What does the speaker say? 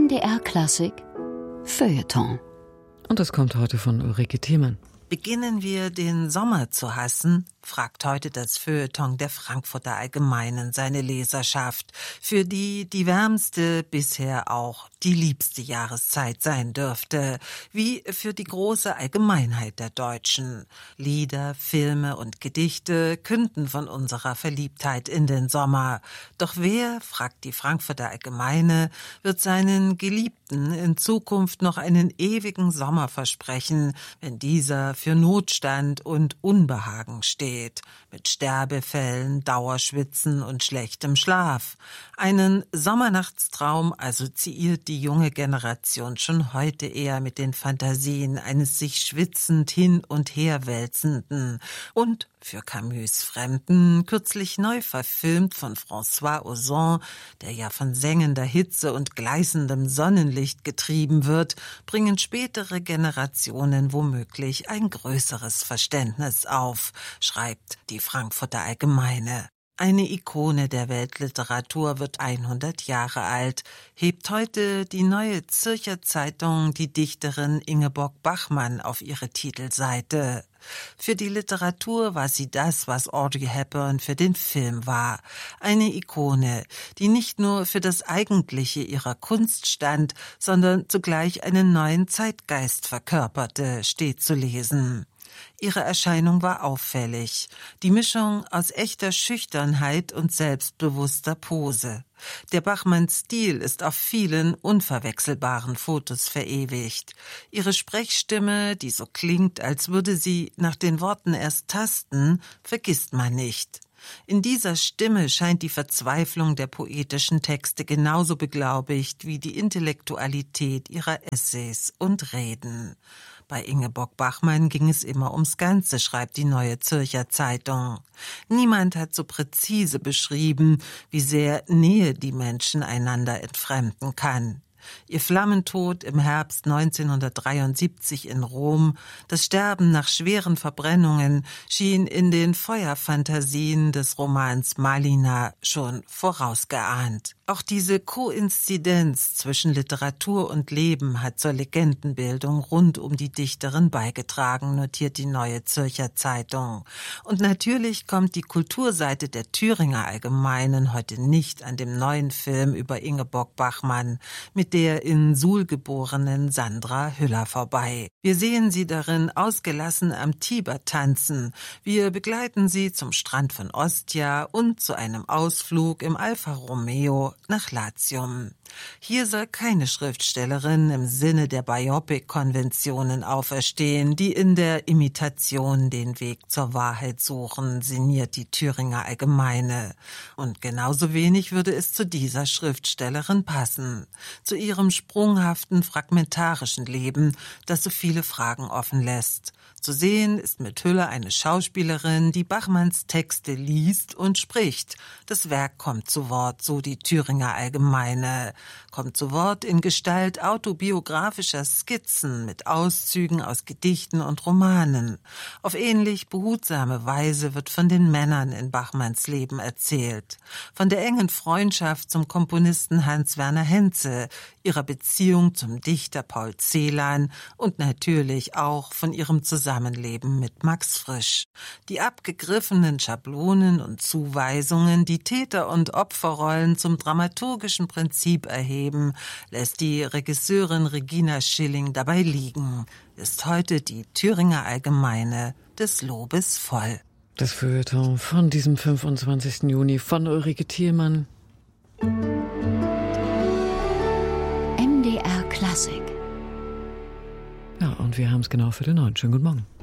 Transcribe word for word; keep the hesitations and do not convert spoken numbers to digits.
M D R Klassik Feuilleton. Und das kommt heute von Ulrike Thiemann. Beginnen wir den Sommer zu hassen? Fragt heute das Feuilleton der Frankfurter Allgemeinen seine Leserschaft, für die die wärmste bisher auch die liebste Jahreszeit sein dürfte, wie für die große Allgemeinheit der Deutschen. Lieder, Filme und Gedichte künden von unserer Verliebtheit in den Sommer. Doch wer, fragt die Frankfurter Allgemeine, wird seinen Geliebten in Zukunft noch einen ewigen Sommer versprechen, wenn dieser für Notstand und Unbehagen steht, mit Sterbefällen, Dauerschwitzen und schlechtem Schlaf. Einen Sommernachtstraum assoziiert die junge Generation schon heute eher mit den Fantasien eines sich schwitzend hin und her wälzenden und für Camus Fremden, kürzlich neu verfilmt von François Ozon, der ja von sengender Hitze und gleißendem Sonnenlicht getrieben wird, bringen spätere Generationen womöglich ein größeres Verständnis auf, schreibt die Frankfurter Allgemeine. Eine Ikone der Weltliteratur wird hundert Jahre alt, hebt heute die Neue Zürcher Zeitung die Dichterin Ingeborg Bachmann auf ihre Titelseite. Für die Literatur war sie das, was Audrey Hepburn für den Film war. Eine Ikone, die nicht nur für das Eigentliche ihrer Kunst stand, sondern zugleich einen neuen Zeitgeist verkörperte, steht zu lesen. Ihre Erscheinung war auffällig. Die Mischung aus echter Schüchternheit und selbstbewusster Pose. Der Bachmann-Stil ist auf vielen unverwechselbaren Fotos verewigt. Ihre Sprechstimme, die so klingt, als würde sie nach den Worten erst tasten, vergisst man nicht. In dieser Stimme scheint die Verzweiflung der poetischen Texte genauso beglaubigt wie die Intellektualität ihrer Essays und Reden. Bei Ingeborg Bachmann ging es immer ums Ganze, schreibt die Neue Zürcher Zeitung. Niemand hat so präzise beschrieben, wie sehr Nähe die Menschen einander entfremden kann. Ihr Flammentod im Herbst neunzehnhundertdreiundsiebzig in Rom, das Sterben nach schweren Verbrennungen, schien in den Feuerfantasien des Romans Malina schon vorausgeahnt. Auch diese Koinzidenz zwischen Literatur und Leben hat zur Legendenbildung rund um die Dichterin beigetragen, notiert die Neue Zürcher Zeitung. Und natürlich kommt die Kulturseite der Thüringer Allgemeinen heute nicht an dem neuen Film über Ingeborg Bachmann mit der in Suhl geborenen Sandra Hüller vorbei. Wir sehen sie darin ausgelassen am Tiber tanzen. Wir begleiten sie zum Strand von Ostia und zu einem Ausflug im Alfa Romeo nach Latium. Hier soll keine Schriftstellerin im Sinne der Biopic-Konventionen auferstehen, die in der Imitation den Weg zur Wahrheit suchen, sinniert die Thüringer Allgemeine. Und genauso wenig würde es zu dieser Schriftstellerin passen, zu ihrem sprunghaften, fragmentarischen Leben, das so viele Fragen offen lässt. Zu sehen ist mit Hüller eine Schauspielerin, die Bachmanns Texte liest und spricht. Das Werk kommt zu Wort, so die Thüringer Allgemeine. Kommt zu Wort in Gestalt autobiografischer Skizzen mit Auszügen aus Gedichten und Romanen. Auf ähnlich behutsame Weise wird von den Männern in Bachmanns Leben erzählt. Von der engen Freundschaft zum Komponisten Hans-Werner Henze, ihrer Beziehung zum Dichter Paul Celan und natürlich auch von ihrem Zusammenleben mit Max Frisch. Die abgegriffenen Schablonen und Zuweisungen, die Täter- und Opferrollen zum dramaturgischen Prinzip erheben, lässt die Regisseurin Regina Schilling dabei liegen. Ist heute die Thüringer Allgemeine des Lobes voll. Das Feuilleton von diesem fünfundzwanzigsten Juni von Ulrike Thiemann. M D R Klassik. Ja, und wir haben es genau für den neuen. Schönen guten Morgen.